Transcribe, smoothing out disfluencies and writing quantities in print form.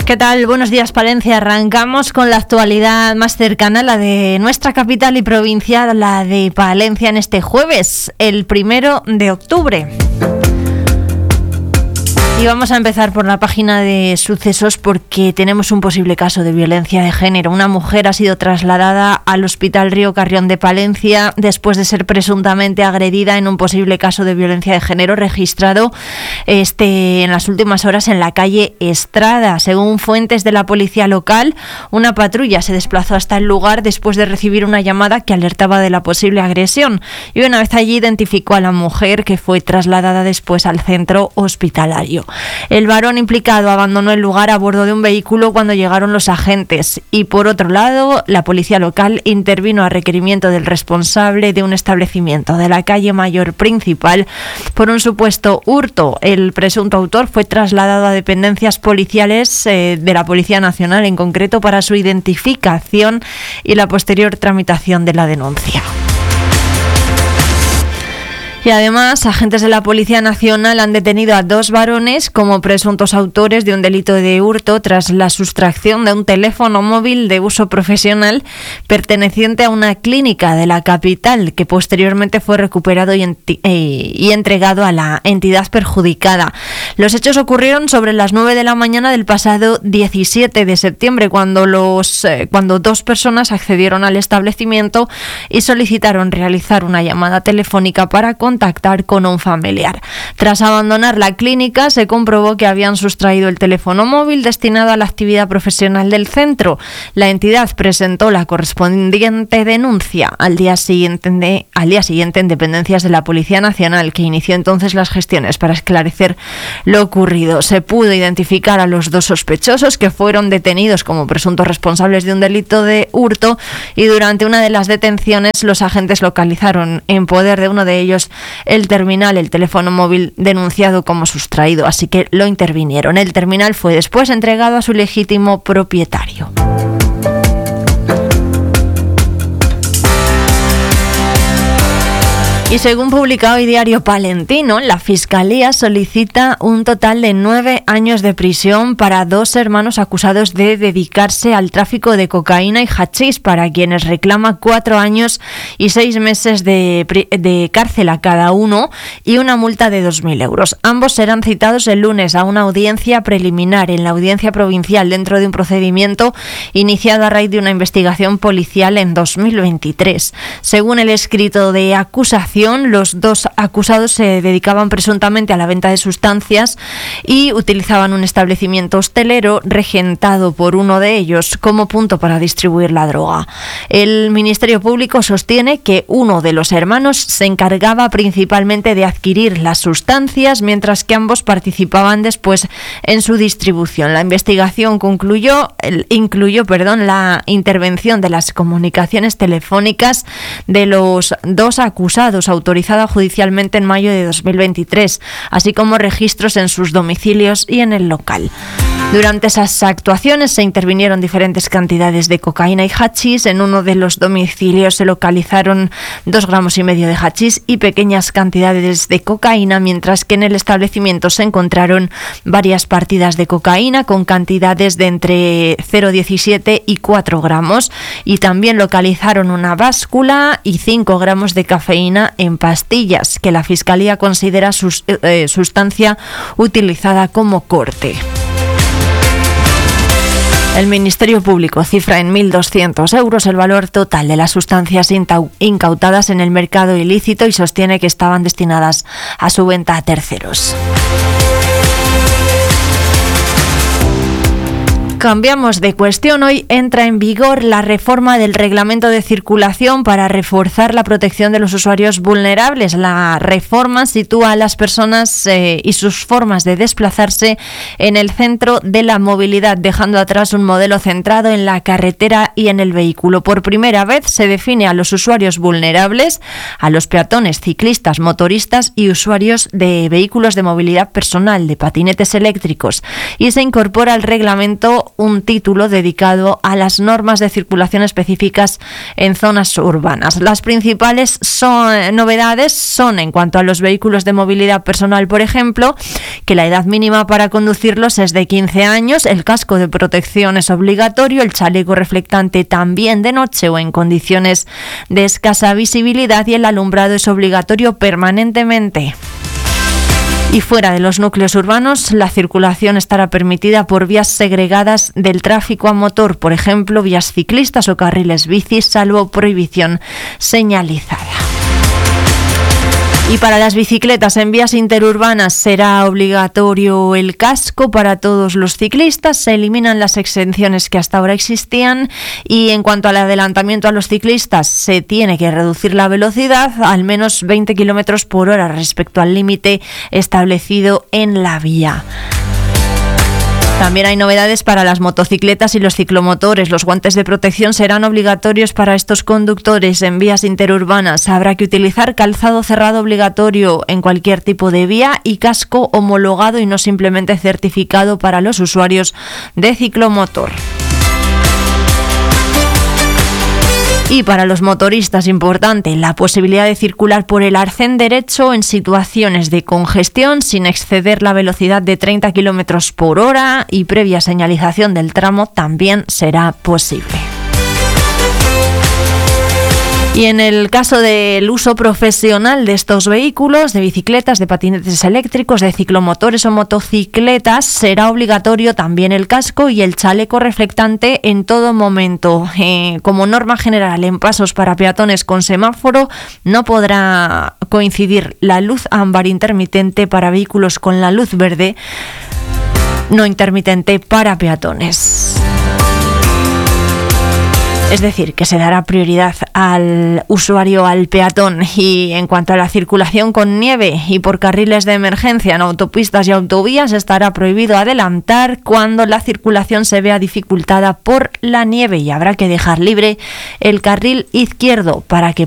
¿Qué tal? Buenos días, Palencia. Arrancamos con la actualidad más cercana, la de nuestra capital y provincia, la de Palencia, en este jueves, el 1 de octubre. Y vamos a empezar por la página de sucesos porque tenemos un posible caso de violencia de género. Una mujer ha sido trasladada al Hospital Río Carrión de Palencia después de ser presuntamente agredida en un posible caso de violencia de género registrado en las últimas horas en la calle Estrada. Según fuentes de la policía local, una patrulla se desplazó hasta el lugar después de recibir una llamada que alertaba de la posible agresión. Y una vez allí identificó a la mujer, que fue trasladada después al centro hospitalario. El varón implicado abandonó el lugar a bordo de un vehículo cuando llegaron los agentes y, por otro lado, la policía local intervino a requerimiento del responsable de un establecimiento de la calle Mayor Principal por un supuesto hurto. El presunto autor fue trasladado a dependencias policiales de la Policía Nacional, en concreto, para su identificación y la posterior tramitación de la denuncia. Y además, agentes de la Policía Nacional han detenido a 2 varones como presuntos autores de un delito de hurto tras la sustracción de un teléfono móvil de uso profesional perteneciente a una clínica de la capital, que posteriormente fue recuperado y entregado a la entidad perjudicada. Los hechos ocurrieron sobre las 9 de la mañana del pasado 17 de septiembre, cuando 2 personas accedieron al establecimiento y solicitaron realizar una llamada telefónica para contactar con un familiar. Tras abandonar la clínica, se comprobó que habían sustraído el teléfono móvil destinado a la actividad profesional del centro. La entidad presentó la correspondiente denuncia al día siguiente en dependencias de la Policía Nacional, que inició entonces las gestiones para esclarecer lo ocurrido. Se pudo identificar a los 2 sospechosos, que fueron detenidos como presuntos responsables de un delito de hurto, y durante una de las detenciones los agentes localizaron en poder de uno de ellos el teléfono móvil denunciado como sustraído, así que lo intervinieron. El terminal fue después entregado a su legítimo propietario. Y según publica hoy Diario Palentino, la Fiscalía solicita un total de 9 años de prisión para 2 hermanos acusados de dedicarse al tráfico de cocaína y hachís, para quienes reclama 4 años y 6 meses de cárcel a cada uno y una multa de 2.000 euros. Ambos serán citados el lunes a una audiencia preliminar en la Audiencia Provincial dentro de un procedimiento iniciado a raíz de una investigación policial en 2023. Según el escrito de acusación, los 2 acusados se dedicaban presuntamente a la venta de sustancias y utilizaban un establecimiento hostelero regentado por uno de ellos como punto para distribuir la droga. El Ministerio Público sostiene que uno de los hermanos se encargaba principalmente de adquirir las sustancias, mientras que ambos participaban después en su distribución. La investigación incluyó la intervención de las comunicaciones telefónicas de los 2 acusados, autorizada judicialmente en mayo de 2023, así como registros en sus domicilios y en el local. Durante esas actuaciones se intervinieron diferentes cantidades de cocaína y hachís. En uno de los domicilios se localizaron 2,5 gramos de hachís y pequeñas cantidades de cocaína, mientras que en el establecimiento se encontraron varias partidas de cocaína con cantidades de entre 0,17 y 4 gramos, y también localizaron una báscula y 5 gramos de cafeína en pastillas, que la Fiscalía considera sustancia utilizada como corte. El Ministerio Público cifra en 1.200 euros el valor total de las sustancias incautadas en el mercado ilícito y sostiene que estaban destinadas a su venta a terceros. Cambiamos de cuestión. Hoy entra en vigor la reforma del Reglamento de Circulación para reforzar la protección de los usuarios vulnerables. La reforma sitúa a las personas y sus formas de desplazarse en el centro de la movilidad, dejando atrás un modelo centrado en la carretera y en el vehículo. Por primera vez se define a los usuarios vulnerables, a los peatones, ciclistas, motoristas y usuarios de vehículos de movilidad personal, de patinetes eléctricos, y se incorpora al reglamento ejemplo, un título dedicado a las normas de circulación específicas en zonas urbanas. Las principales novedades son en cuanto a los vehículos de movilidad personal, por ejemplo, que la edad mínima para conducirlos es de 15 años, el casco de protección es obligatorio, el chaleco reflectante también de noche o en condiciones de escasa visibilidad y el alumbrado es obligatorio permanentemente. Y fuera de los núcleos urbanos, la circulación estará permitida por vías segregadas del tráfico a motor, por ejemplo, vías ciclistas o carriles bicis, salvo prohibición señalizada. Y para las bicicletas en vías interurbanas será obligatorio el casco para todos los ciclistas. Se eliminan las exenciones que hasta ahora existían y en cuanto al adelantamiento a los ciclistas se tiene que reducir la velocidad al menos 20 km por hora respecto al límite establecido en la vía. También hay novedades para las motocicletas y los ciclomotores. Los guantes de protección serán obligatorios para estos conductores en vías interurbanas. Habrá que utilizar calzado cerrado obligatorio en cualquier tipo de vía y casco homologado y no simplemente certificado para los usuarios de ciclomotor. Y para los motoristas, importante, la posibilidad de circular por el arcén derecho en situaciones de congestión sin exceder la velocidad de 30 km por hora y previa señalización del tramo también será posible. Y en el caso del uso profesional de estos vehículos, de bicicletas, de patinetes eléctricos, de ciclomotores o motocicletas, será obligatorio también el casco y el chaleco reflectante en todo momento. Como norma general, en pasos para peatones con semáforo no podrá coincidir la luz ámbar intermitente para vehículos con la luz verde no intermitente para peatones. Es decir, que se dará prioridad al usuario, al peatón. Y en cuanto a la circulación con nieve y por carriles de emergencia en autopistas y autovías, estará prohibido adelantar cuando la circulación se vea dificultada por la nieve y habrá que dejar libre el carril izquierdo para que